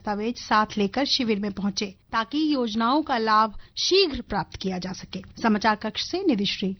दस्तावेज साथ लेकर शिविर में पहुंचे ताकि योजनाओं का लाभ शीघ्र प्राप्त किया जा सके। समाचार कक्ष से निधिश्री।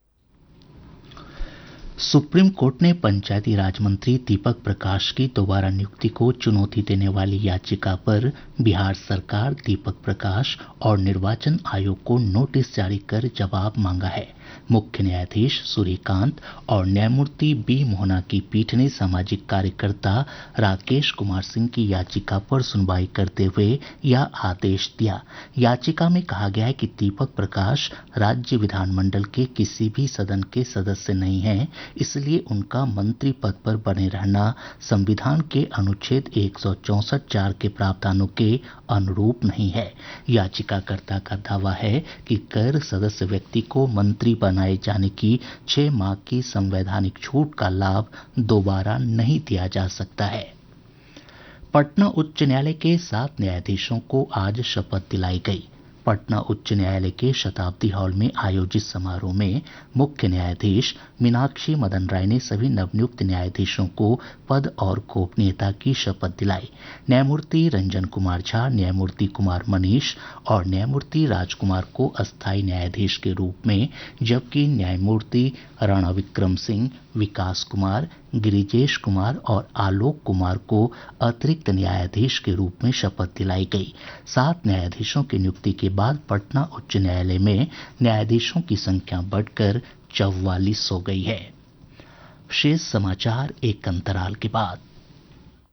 सुप्रीम कोर्ट ने पंचायती राज मंत्री दीपक प्रकाश की दोबारा नियुक्ति को चुनौती देने वाली याचिका पर बिहार सरकार, दीपक प्रकाश और निर्वाचन आयोग को नोटिस जारी कर जवाब मांगा है। मुख्य न्यायाधीश सूर्यकांत और न्यायमूर्ति बी मोहना की पीठ ने सामाजिक कार्यकर्ता राकेश कुमार सिंह की याचिका पर सुनवाई करते हुए यह आदेश दिया। याचिका में कहा गया है कि दीपक प्रकाश राज्य विधानमंडल के किसी भी सदन के सदस्य नहीं हैं, इसलिए उनका मंत्री पद पर बने रहना संविधान के अनुच्छेद 164(4) के प्रावधानों के अनुरूप नहीं है। याचिकाकर्ता का दावा है कि गैर सदस्य व्यक्ति को मंत्री बनाए जाने की 6 माह की संवैधानिक छूट का लाभ दोबारा नहीं दिया जा सकता है। पटना उच्च न्यायालय के 7 न्यायाधीशों को आज शपथ दिलाई गई। पटना उच्च न्यायालय के शताब्दी हॉल में आयोजित समारोह में मुख्य न्यायाधीश मीनाक्षी मदन राय ने सभी नवनियुक्त न्यायाधीशों को पद और गोपनीयता की शपथ दिलाई। न्यायमूर्ति रंजन कुमार झा, न्यायमूर्ति कुमार मनीष और न्यायमूर्ति राजकुमार को अस्थायी न्यायाधीश के रूप में, जबकि न्यायमूर्ति राणा विक्रम सिंह, विकास कुमार, गिरिजेश कुमार और आलोक कुमार को अतिरिक्त न्यायाधीश के रूप में शपथ दिलाई गई। 7 न्यायाधीशों की नियुक्ति के बाद पटना उच्च न्यायालय में न्यायाधीशों की संख्या बढ़कर 44 हो गई है। शेष समाचार एक अंतराल के बाद।